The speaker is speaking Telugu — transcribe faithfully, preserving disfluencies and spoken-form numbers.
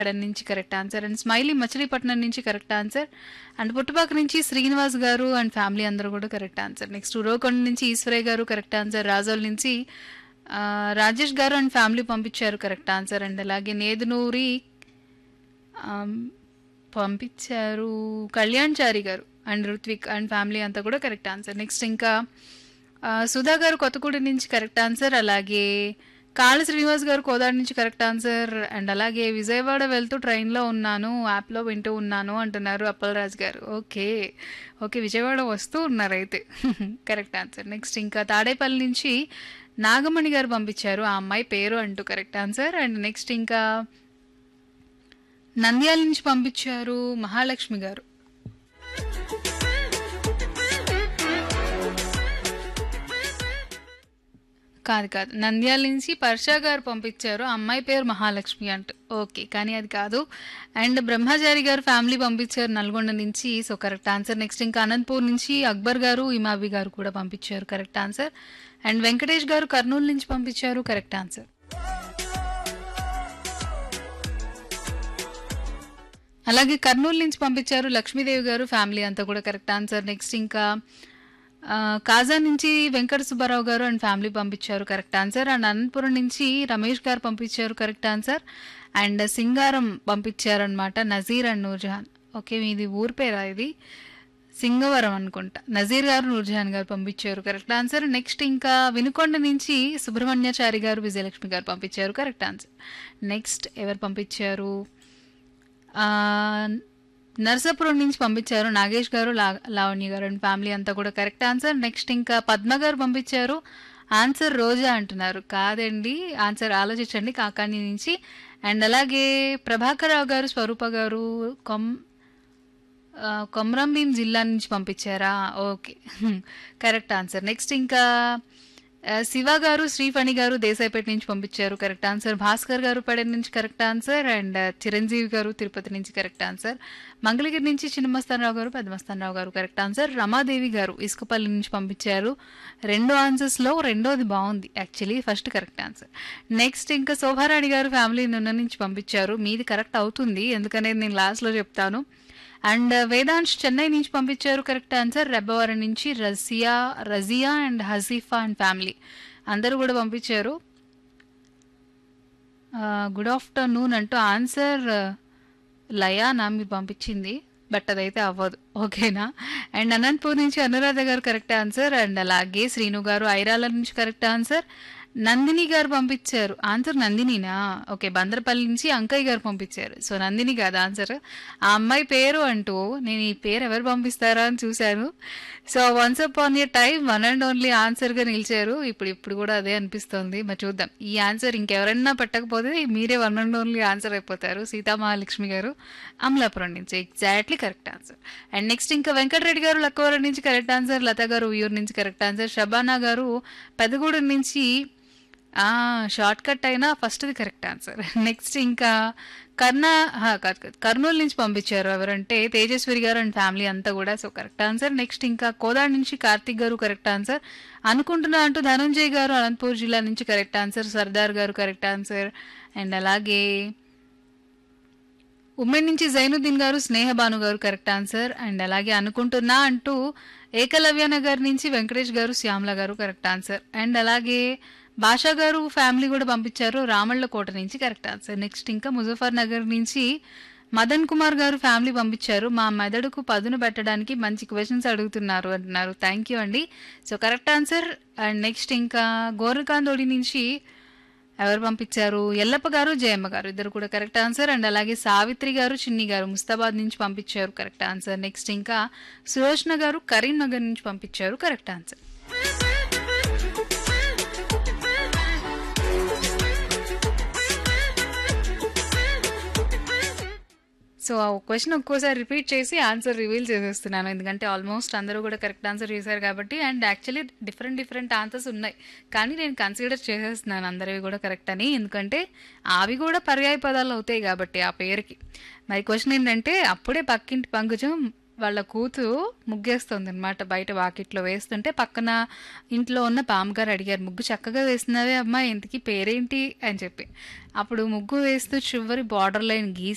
నుంచి correct answer. And smiley Machilipatnam నుంచి కరెక్ట్ ఆన్సర్. అండ్ పుట్టుపాక నుంచి శ్రీనివాస్ గారు అండ్ ఫ్యామిలీ అందరూ కూడా కరెక్ట్ ఆన్సర్. నెక్స్ట్ ఉరవకొండ నుంచి ఈశ్వరయ్య గారు కరెక్ట్ ఆన్సర్. రాజోల్ నుంచి ఆ, రాజేష్ గారు అండ్ ఫ్యామిలీ పంపించారు కరెక్ట్ ఆన్సర్. అండ్ అలాగే నేదునూరి ఆమ్, పంపించారు కళ్యాణ్ చారి గారు అండ్ రుత్విక్ అండ్ ఫ్యామిలీ అంతా కూడా కరెక్ట్ ఆన్సర్. నెక్స్ట్ ఇంకా ఆ, సుధా గారు కొత్తగూడ నుంచి కరెక్ట్ ఆన్సర్. అలాగే కాళ శ్రీనివాస్ గారు కోదాడ నుంచి కరెక్ట్ ఆన్సర్. అండ్ అలాగే విజయవాడ వెళ్తూ ట్రైన్లో ఉన్నాను, యాప్లో వింటూ ఉన్నాను అంటున్నారు అప్పలరాజు గారు. ఓకే ఓకే విజయవాడ వస్తూ ఉన్నారు అయితే కరెక్ట్ ఆన్సర్. నెక్స్ట్ ఇంకా తాడేపల్లి నుంచి నాగమణి గారు పంపించారు ఆ అమ్మాయి పేరు అంటూ కరెక్ట్ ఆన్సర్. అండ్ నెక్స్ట్ ఇంకా నంద్యాల నుంచి పంపించారు మహాలక్ష్మి గారు. కాదు కాదు నంద్యాల నుంచి పర్షా గారు పంపించారు ఆ అమ్మాయి పేరు మహాలక్ష్మి అంటూ. ఓకే కానీ అది కాదు. అండ్ బ్రహ్మచారి గారు ఫ్యామిలీ పంపించారు నల్గొండ నుంచి. So correct answer. నెక్స్ట్ ఇంకా అనంతపూర్ నుంచి అక్బర్ గారు ఇమావి గారు కూడా పంపించారు కరెక్ట్ ఆన్సర్. అండ్ వెంకటేష్ గారు కర్నూలు నుంచి పంపించారు కరెక్ట్ ఆన్సర్. అలాగే కర్నూలు నుంచి పంపించారు లక్ష్మీదేవి గారు ఫ్యామిలీ అంతా కూడా కరెక్ట్ ఆన్సర్. నెక్స్ట్ ఇంకా ఆ, కాజా నుంచి వెంకట సుబ్బారావు గారు అండ్ ఫ్యామిలీ పంపించారు కరెక్ట్ ఆన్సర్. అండ్ అనంతపురం నుంచి రమేష్ గారు పంపించారు కరెక్ట్ ఆన్సర్. అండ్ సింగారం పంపించారు అనమాట నజీర్ అండ్ నూర్జహాన్. ఓకే మీది ఊరి పేరా ఇది? సింగవరం అనుకుంటా. నజీర్ గారు నూర్జహాన్ గారు పంపించారు కరెక్ట్ ఆన్సర్. నెక్స్ట్ ఇంకా వినుకొండ నుంచి సుబ్రహ్మణ్యాచారి గారు విజయలక్ష్మి గారు పంపించారు కరెక్ట్ ఆన్సర్. నెక్స్ట్ ఎవరు పంపించారు? ఆ, నర్సాపురం నుంచి పంపించారు నాగేష్ గారు లా లావణ్య గారు అండ్ ఫ్యామిలీ అంతా కూడా కరెక్ట్ ఆన్సర్. నెక్స్ట్ ఇంకా పద్మ గారు పంపించారు ఆన్సర్ రోజా అంటున్నారు. కాదండి ఆన్సర్ ఆలోచించండి కాకాని నుంచి. అండ్ అలాగే ప్రభాకర్ రావు గారు స్వరూప గారు కొమ్ ఆ, కొమరంభీం జిల్లా నుంచి పంపించారా? Okay correct answer. నెక్స్ట్ ఇంకా ఆ, శివ గారు శ్రీఫణి గారు దేశాయిపేట నుంచి పంపించారు కరెక్ట్ ఆన్సర్. భాస్కర్ గారు పడే నుంచి కరెక్ట్ ఆన్సర్. అండ్ ఆ, చిరంజీవి గారు తిరుపతి నుంచి కరెక్ట్ ఆన్సర్. మంగళగిరి నుంచి చిన్నమస్తానరావు గారు పెద్దమస్తానరావు గారు కరెక్ట్ ఆన్సర్. రమాదేవి గారు ఇసుకపల్లి నుంచి పంపించారు. రెండు ఆన్సర్స్లో రెండోది బాగుంది actually, first correct answer. Next ఇంకా శోభారాణి గారు ఫ్యామిలీ నున్న నుంచి పంపించారు. మీది కరెక్ట్ అవుతుంది ఎందుకనేది నేను లాస్ట్లో చెప్తాను. అండ్ వేదాంశ్ చెన్నై నుంచి పంపించారు కరెక్ట్ ఆన్సర్. రెబ్బవరం నుంచి Razia Razia and హజీఫా and family అందరూ కూడా పంపించారు. గుడ్ ఆఫ్టర్నూన్ అంటూ ఆన్సర్ లయానా మీరు పంపించింది, బట్ అదైతే అవ్వదు ఓకేనా. అండ్ అనంతపూర్ నుంచి అనురాధ గారు కరెక్ట్ ఆన్సర్. అండ్ అలాగే శ్రీను గారు ఐరాల నుంచి కరెక్ట్ ఆన్సర్. నందిని గారు పంపించారు ఆన్సర్ నాందినినా? ఓకే బందరపల్లి నుంచి అంకయ్య గారు పంపించారు. సో నందిని కాదు ఆన్సర్, ఆ అమ్మాయి పేరు అంటూ నేను ఈ పేరు ఎవరు పంపిస్తారా అని చూశాను. So once upon A time one and only ఆన్సర్గా నిలిచారు. ఇప్పుడు ఇప్పుడు కూడా అదే అనిపిస్తుంది. మరి చూద్దాం ఈ ఆన్సర్ ఇంకెవరైనా పెట్టకపోతే మీరే వన్ అండ్ ఓన్లీ ఆన్సర్ అయిపోతారు. సీతామహాలక్ష్మి గారు అమలాపురం నుంచి exactly correct answer. And next ఇంకా వెంకటరెడ్డి గారు లక్కవరం నుంచి కరెక్ట్ ఆన్సర్. లత గారు ఉయ్యూరు నుంచి కరెక్ట్ ఆన్సర్. షబానా గారు పెదగూడెం నుంచి షార్ట్ కట్ అయినా ఫస్ట్ది కరెక్ట్ ఆన్సర్. నెక్స్ట్ ఇంకా కర్ణా హా, కాదు కాదు కర్నూలు నుంచి పంపించారు ఎవరంటే తేజస్వరి గారు అండ్ ఫ్యామిలీ అంతా కూడా. So correct answer. నెక్స్ట్ ఇంకా కోదాడ నుంచి కార్తిక్ గారు కరెక్ట్ ఆన్సర్. అనుకుంటున్నా అంటూ ధనంజయ్ గారు అనంతపూర్ జిల్లా నుంచి కరెక్ట్ ఆన్సర్. సర్దార్ గారు కరెక్ట్ ఆన్సర్. అండ్ అలాగే ఉమెన్ నుంచి జైనుద్దీన్ గారు స్నేహబాను గారు కరెక్ట్ ఆన్సర్. అండ్ అలాగే అనుకుంటున్నా అంటూ ఏకలవ్య నగర్ నుంచి వెంకటేష్ గారు శ్యామల గారు కరెక్ట్ ఆన్సర్. అండ్ అలాగే భాషా గారు ఫ్యామిలీ కూడా పంపించారు రామళ్ళ కోట నుంచి కరెక్ట్ ఆన్సర్. నెక్స్ట్ ఇంకా ముజఫర్ నగర్ నుంచి మదన్ కుమార్ గారు ఫ్యామిలీ పంపించారు మా మెదడుకు పదును పెట్టడానికి మంచి క్వశ్చన్స్ అడుగుతున్నారు అంటున్నారు. థ్యాంక్ యూ అండి. So correct answer. And next ఇంకా గోరకాందోడి నుంచి ఎవరు పంపించారు? ఎల్లప్ప గారు జయమ్మ గారు ఇద్దరు కూడా కరెక్ట్ ఆన్సర్. అండ్ అలాగే సావిత్రి గారు చిన్ని గారు ముస్తాబాద్ నుంచి పంపించారు కరెక్ట్ ఆన్సర్. నెక్స్ట్ ఇంకా సులోచన గారు కరీంనగర్ నుంచి పంపించారు కరెక్ట్ ఆన్సర్. సో ఆ క్వశ్చన్ ఒక్కోసారి రిపీట్ చేసి ఆన్సర్ రివీల్ చేసేస్తున్నాను ఎందుకంటే ఆల్మోస్ట్ అందరూ కూడా కరెక్ట్ ఆన్సర్ చేశారు కాబట్టి. And actually different different answers ఉన్నాయి కానీ నేను కన్సిడర్ చేసేస్తున్నాను అందరివి కూడా కరెక్ట్ అని, ఎందుకంటే అవి కూడా పర్యాయ పదాలు అవుతాయి కాబట్టి ఆ పేరుకి. మరి క్వశ్చన్ ఏంటంటే అప్పుడే పక్కింటి పంకజం వాళ్ళ కూతురు ముగ్గేస్తుంది అనమాట బయట వాకిట్లో వేస్తుంటే పక్కన ఇంట్లో ఉన్న పామగారు అడిగారు ముగ్గు చక్కగా వేస్తున్నావే అమ్మా ఇంతకీ పేరేంటి అని చెప్పి. అప్పుడు ముగ్గు వేస్తూ చివరి బార్డర్ లైన్ గీసి